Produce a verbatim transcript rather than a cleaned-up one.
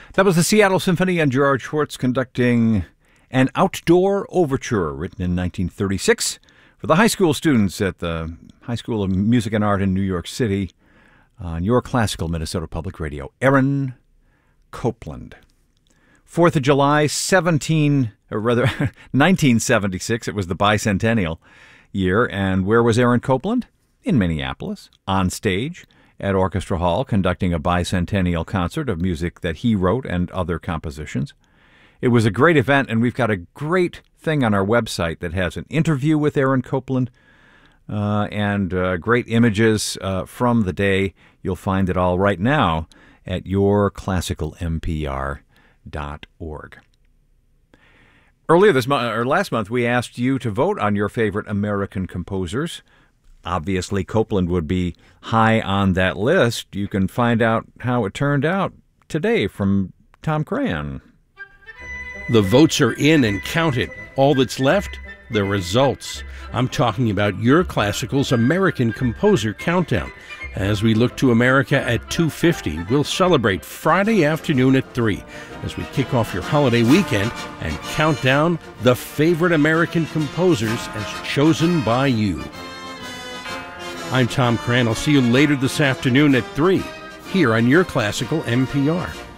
That was the Seattle Symphony and Gerard Schwartz conducting an outdoor overture written in nineteen thirty-six for the high school students at the High School of Music and Art in New York City on your classical Minnesota Public Radio. Aaron Copland. Fourth of July, seventeen, or rather nineteen seventy-six. It was the bicentennial year. And where was Aaron Copland? In Minneapolis, on stage at Orchestra Hall, conducting a bicentennial concert of music that he wrote and other compositions. It was a great event, and we've got a great thing on our website that has an interview with Aaron Copland uh, and uh, great images uh, from the day. You'll find it all right now at your classical m p r dot org. Earlier this month, or last month, we asked you to vote on your favorite American composers. Obviously, Copland would be high on that list. You can find out how it turned out today from Tom Crayon. The votes are in and counted. All that's left, the results. I'm talking about Your Classical's American Composer Countdown. As we look to America at two fifty, we'll celebrate Friday afternoon at three as we kick off your holiday weekend and count down the favorite American composers as chosen by you. I'm Tom Cran. I'll see you later this afternoon at three here on Your Classical M P R.